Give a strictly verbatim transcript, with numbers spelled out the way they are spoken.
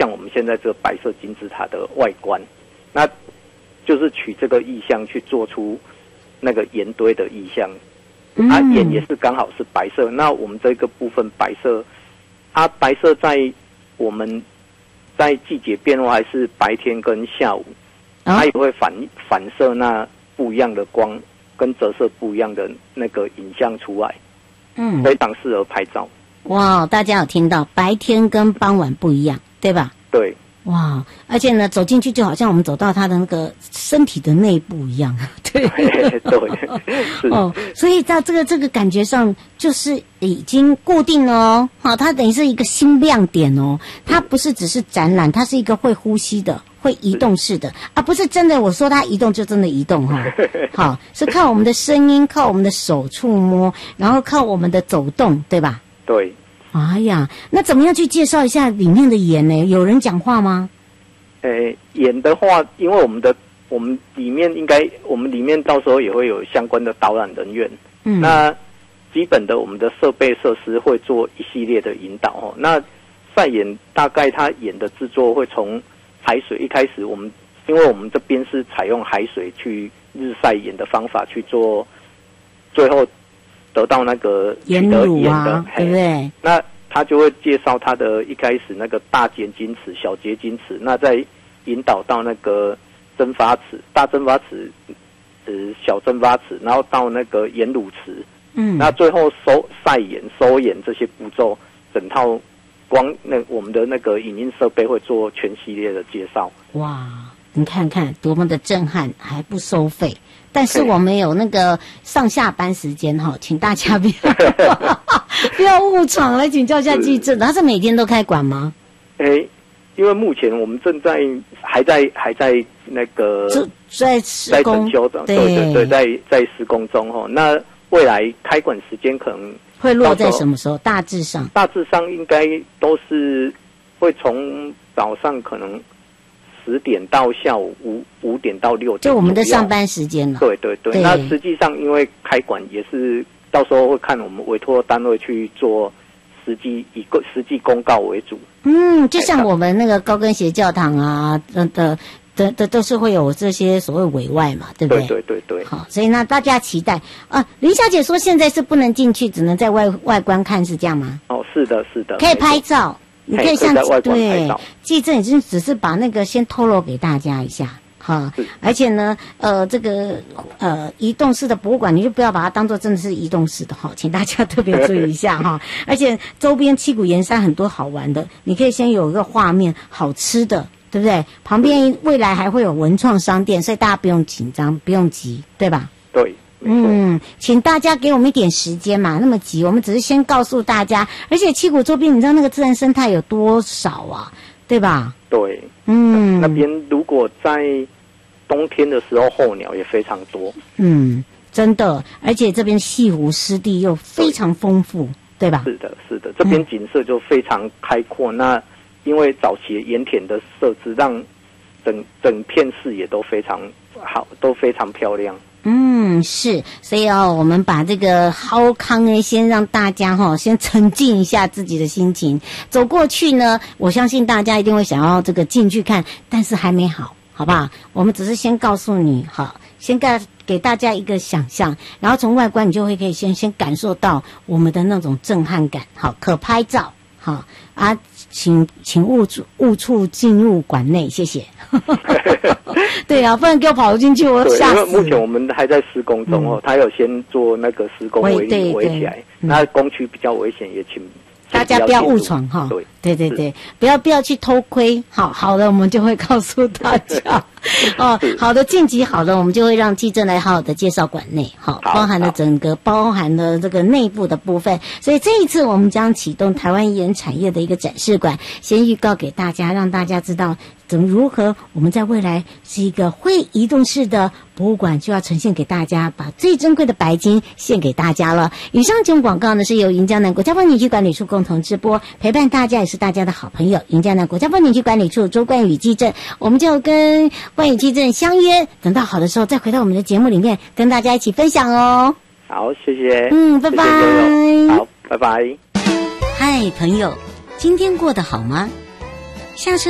像我们现在这个白色金字塔的外观，那就是取这个意象去做出那个盐堆的意象。嗯、啊，盐也是刚好是白色。那我们这个部分白色，啊，白色在我们在季节变化还是白天跟下午，哦、它也会反反射那不一样的光，跟折射不一样的那个影像出来。嗯，非常适合拍照。 哇，大家有听到，白天跟傍晚不一样，对吧？ 对。 哇，而且呢，走进去就好像我们走到他的那个身体的内部一样，对对， 哦，所以在这个这个感觉上，就是已经固定了哦，好，它等于是一个新亮点哦，它不是只是展览，它是一个会呼吸的、会移动式的啊，不是真的我说它移动就真的移动哈、哦，好，是靠我们的声音，靠我们的手触摸，然后靠我们的走动，对吧？ 对。 哎呀，那怎么样去介绍一下里面的盐呢？有人讲话吗？ 诶，盐的话，因为我们的我们里面应该，我们里面到时候也会有相关的导览人员。嗯，那基本的我们的设备设施会做一系列的引导哦。那晒盐大概它盐的制作会从海水一开始，我们因为我们这边是采用海水去日晒盐的方法去做，最后得到那个盐乳啊，对不对？ 那他就会介绍他的一开始那个大结晶池、小结晶池，那再引导到那个蒸发池、大蒸发池、呃小蒸发池，然后到那个盐卤池，嗯，那最后收晒盐、收盐这些步骤，整套光那我们的那个影音设备会做全系列的介绍。 哇，你看看多么的震撼，还不收费。但是我们有那个上下班时间哈，请大家不要不要误闯，来请教一下记者，他是每天都开馆吗？ 诶，因为目前我们正在还在还在那个在施工， 在整修的，对对对，在在施工中哈。那未来开馆时间可能会落在什么时候？大致上， 大致上应该都是会从早上可能十点到下午五五点到六点， 就我们的上班时间了。 对对 对, 对，那实际上因为开馆也是到时候会看我们委托单位去做实际以实际公告为主。 嗯，就像我们那个高跟鞋教堂啊的的的的都是会有这些所谓委外嘛，对不对？ 对对对对。 好，所以呢，大家期待啊。林小姐说现在是不能进去，只能在外外观看，是这样吗？ 哦，是的，是的。 可以拍照。你可以像对记者已经只是把那个先透露给大家一下哈，而且呢，呃，这个呃移动式的博物馆，你就不要把它当做真的是移动式的哈，请大家特别注意一下哈。而且周边七股盐山很多好玩的，你可以先有一个画面，好吃的，对不对？旁边未来还会有文创商店，所以大家不用紧张，不用急，对吧？ 对。 嗯，请大家给我们一点时间嘛，那么急，我们只是先告诉大家，而且七股周边，你知道那个自然生态有多少啊，对吧？ 对，嗯，那边如果在冬天的时候，候鸟也非常多。嗯， 真的，而且这边西湖湿地又非常丰富， 对, 对吧？ 是的，是的，这边景色就非常开阔。嗯、那因为早期盐田的设置，让整整片视野都非常好，都非常漂亮。 嗯，是，所以哦，我们把这个好康呢，先让大家哈、哦，先沉浸一下自己的心情。走过去呢，我相信大家一定会想要这个进去看，但是还没好，好不好？我们只是先告诉你，好，先给给大家一个想象，然后从外观你就会可以先先感受到我们的那种震撼感，好，可拍照，好啊，请请勿勿触进入馆内，谢谢。对啊，不然给我跑进去，我吓死。 因为目前我们还在施工中哦，嗯、他有先做那个施工围围起来，嗯、那工区比较危险，也请大家不要误闯哈。对对对对，不要不要去偷窥。好好的，我们就会告诉大家。哦，好的，晋级好的，我们就会让记者来好好的介绍馆内，好，包含了整个包含了这个内部的部分。所以这一次我们将启动台湾盐产业的一个展示馆，先预告给大家，让大家知道怎么如何我们在未来是一个会移动式的博物馆，就要呈现给大家，把最珍贵的白金献给大家了。以上节目广告呢是由云嘉南国家风景区管理处共同直播，陪伴大家也是大家的好朋友云嘉南国家风景区管理处周冠宇记者，我们就跟冠宇记者相约，等到好的时候再回到我们的节目里面跟大家一起分享哦。 好，谢谢。 嗯，拜拜。 谢谢，好，拜拜。 嗨，朋友，今天过得好吗？下次